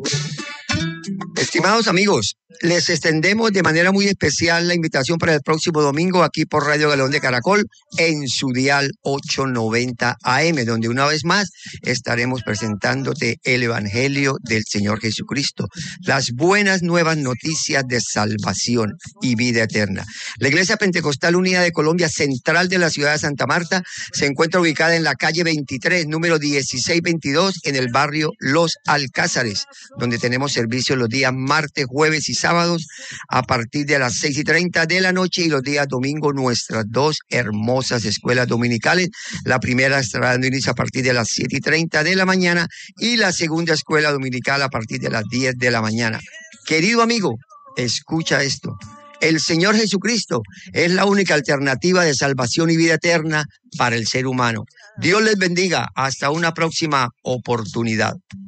Estimados amigos, les extendemos de manera muy especial la invitación para el próximo domingo aquí por Radio Galón de Caracol en su dial 890 AM, donde una vez más estaremos presentándote el Evangelio del Señor Jesucristo, las buenas nuevas noticias de salvación y vida eterna. La Iglesia Pentecostal Unida de Colombia, central de la ciudad de Santa Marta, se encuentra ubicada en la calle 23, número 1622, en el barrio Los Alcázares, donde tenemos servicios los días martes, jueves y sábados a partir de las 6:30 de la noche, y los días domingo nuestras dos hermosas escuelas dominicales. La primera estará dando inicio a partir de las 7:30 de la mañana y la segunda escuela dominical a partir de las 10 de la mañana. Querido amigo, escucha esto. El Señor Jesucristo es la única alternativa de salvación y vida eterna para el ser humano. Dios les bendiga. Hasta una próxima oportunidad.